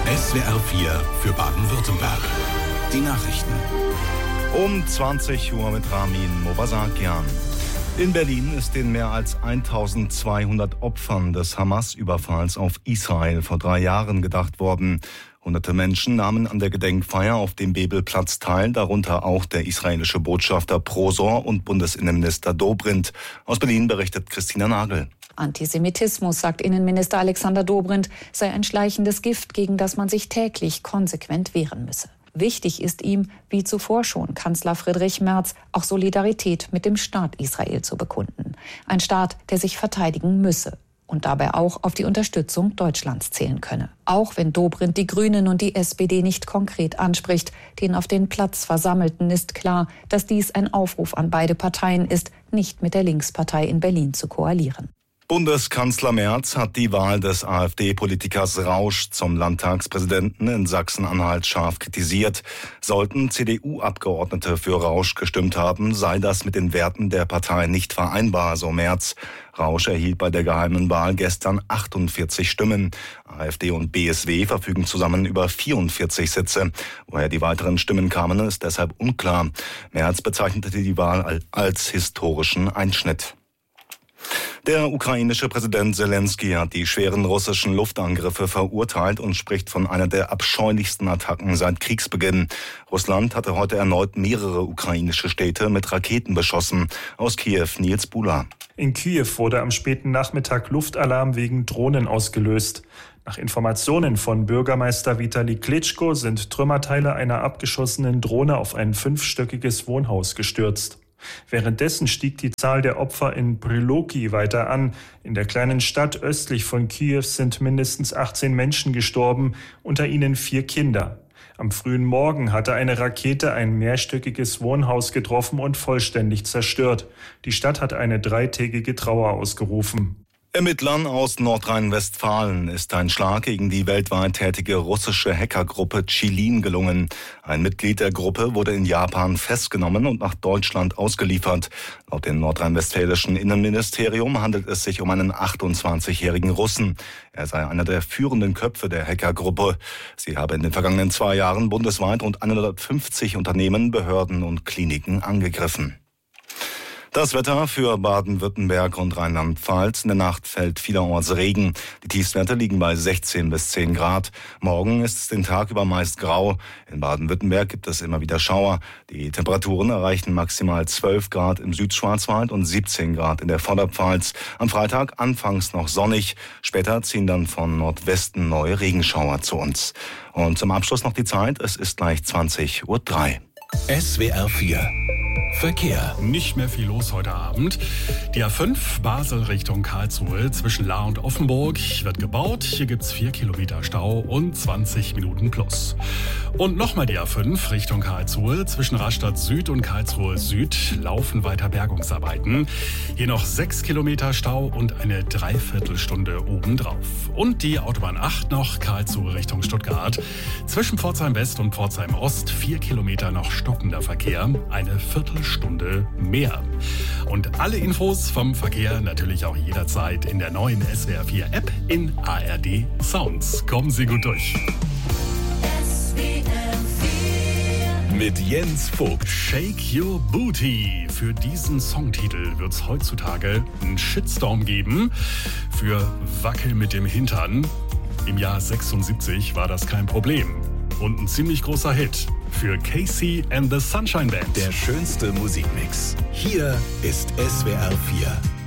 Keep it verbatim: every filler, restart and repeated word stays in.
S W R vier für Baden-Württemberg. Die Nachrichten. Um zwanzig Uhr mit Ramin Mobasakian. In Berlin ist den mehr als eintausendzweihundert Opfern des Hamas-Überfalls auf Israel vor drei Jahren gedacht worden. Hunderte Menschen nahmen an der Gedenkfeier auf dem Bebelplatz teil, darunter auch der israelische Botschafter Prosor und Bundesinnenminister Dobrindt. Aus Berlin berichtet Christina Nagel. Antisemitismus, sagt Innenminister Alexander Dobrindt, sei ein schleichendes Gift, gegen das man sich täglich konsequent wehren müsse. Wichtig ist ihm, wie zuvor schon Kanzler Friedrich Merz, auch Solidarität mit dem Staat Israel zu bekunden. Ein Staat, der sich verteidigen müsse und dabei auch auf die Unterstützung Deutschlands zählen könne. Auch wenn Dobrindt die Grünen und die S P D nicht konkret anspricht, den auf den Platz Versammelten ist klar, dass dies ein Aufruf an beide Parteien ist, nicht mit der Linkspartei in Berlin zu koalieren. Bundeskanzler Merz hat die Wahl des AfD-Politikers Rausch zum Landtagspräsidenten in Sachsen-Anhalt scharf kritisiert. Sollten C D U-Abgeordnete für Rausch gestimmt haben, sei das mit den Werten der Partei nicht vereinbar, so Merz. Rausch erhielt bei der geheimen Wahl gestern achtundvierzig Stimmen. AfD und B S W verfügen zusammen über vierundvierzig Sitze. Woher die weiteren Stimmen kamen, ist deshalb unklar. Merz bezeichnete die Wahl als historischen Einschnitt. Der ukrainische Präsident Zelensky hat die schweren russischen Luftangriffe verurteilt und spricht von einer der abscheulichsten Attacken seit Kriegsbeginn. Russland hatte heute erneut mehrere ukrainische Städte mit Raketen beschossen. Aus Kiew Nils Bula. In Kiew wurde am späten Nachmittag Luftalarm wegen Drohnen ausgelöst. Nach Informationen von Bürgermeister Vitali Klitschko sind Trümmerteile einer abgeschossenen Drohne auf ein fünfstöckiges Wohnhaus gestürzt. Währenddessen stieg die Zahl der Opfer in Priloki weiter an. In der kleinen Stadt östlich von Kiew sind mindestens achtzehn Menschen gestorben, unter ihnen vier Kinder. Am frühen Morgen hatte eine Rakete ein mehrstöckiges Wohnhaus getroffen und vollständig zerstört. Die Stadt hat eine dreitägige Trauer ausgerufen. Ermittlern aus Nordrhein-Westfalen ist ein Schlag gegen die weltweit tätige russische Hackergruppe Qilin gelungen. Ein Mitglied der Gruppe wurde in Japan festgenommen und nach Deutschland ausgeliefert. Laut dem nordrhein-westfälischen Innenministerium handelt es sich um einen achtundzwanzigjährigen Russen. Er sei einer der führenden Köpfe der Hackergruppe. Sie habe in den vergangenen zwei Jahren bundesweit rund hundertfünfzig Unternehmen, Behörden und Kliniken angegriffen. Das Wetter für Baden-Württemberg und Rheinland-Pfalz. In der Nacht fällt vielerorts Regen. Die Tiefstwerte liegen bei sechzehn bis zehn Grad. Morgen ist es den Tag über meist grau. In Baden-Württemberg gibt es immer wieder Schauer. Die Temperaturen erreichen maximal zwölf Grad im Südschwarzwald und siebzehn Grad in der Vorderpfalz. Am Freitag anfangs noch sonnig. Später ziehen dann von Nordwesten neue Regenschauer zu uns. Und zum Abschluss noch die Zeit. Es ist gleich zwanzig Uhr drei. S W R vier Verkehr. Nicht mehr viel los heute Abend. Die A fünf Basel Richtung Karlsruhe zwischen Lahr und Offenburg wird gebaut. Hier gibt's vier Kilometer Stau und zwanzig Minuten plus. Und nochmal die A fünf Richtung Karlsruhe zwischen Rastatt Süd und Karlsruhe Süd laufen weiter Bergungsarbeiten. Hier noch sechs Kilometer Stau und eine Dreiviertelstunde obendrauf. Und die Autobahn acht noch Karlsruhe Richtung Stuttgart. Zwischen Pforzheim West und Pforzheim Ost vier Kilometer noch stockender Verkehr. Eine Viertelstunde mehr. Und alle Infos vom Verkehr natürlich auch jederzeit in der neuen S W R vier App in A R D Sounds. Kommen Sie gut durch. S W R vier mit Jens Vogt. Shake Your Booty. Für diesen Songtitel wird es heutzutage einen Shitstorm geben. Für Wackel mit dem Hintern. Im Jahr sechsundsiebzig war das kein Problem. Und ein ziemlich großer Hit für Casey and the Sunshine Band. Der schönste Musikmix. Hier ist S W R vier.